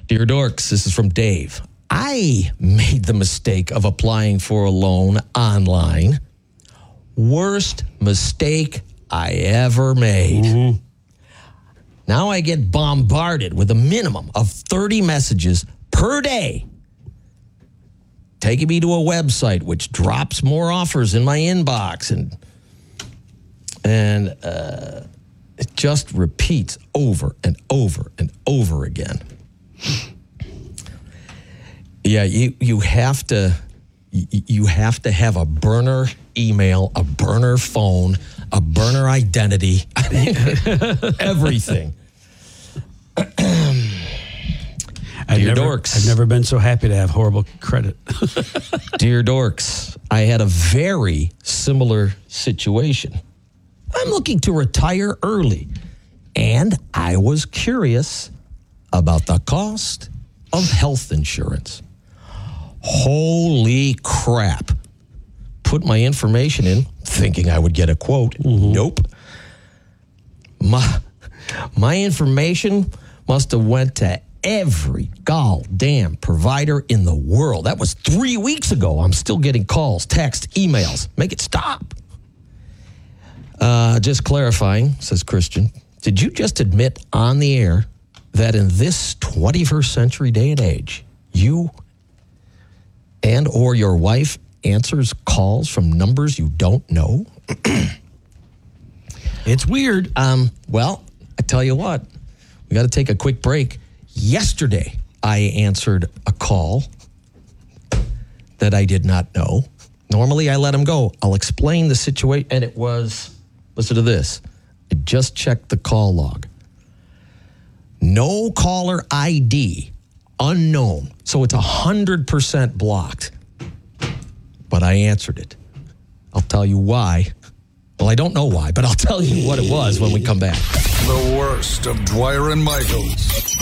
Dear Dorks, this is from Dave. I made the mistake of applying for a loan online. Worst mistake I ever made. Mm-hmm. Now I get bombarded with a minimum of 30 messages per day, taking me to a website which drops more offers in my inbox, and it just repeats over and over and over again. Yeah, you have to have a burner email, a burner phone, a burner identity, everything. Dear Dorks. I've never been so happy to have horrible credit. Dear Dorks, I had a very similar situation. I'm looking to retire early, and I was curious about the cost of health insurance. Holy crap. Put my information in, thinking I would get a quote. Mm-hmm. Nope. My information must have went to every goddamn provider in the world. That was 3 weeks ago. I'm still getting calls, texts, emails. Make it stop. Just clarifying, says Christian. Did you just admit on the air that in this 21st century day and age, you and or your wife answers calls from numbers you don't know? It's weird. Well, I tell you what, we got to take a quick break. Yesterday, I answered a call that I did not know. Normally, I let them go. I'll explain the situation. And it was, listen to this. I just checked the call log. No caller ID, unknown. So it's 100% blocked. But I answered it. I'll tell you why. Well, I don't know why, but I'll tell you what it was when we come back. The worst of Dwyer and Michaels.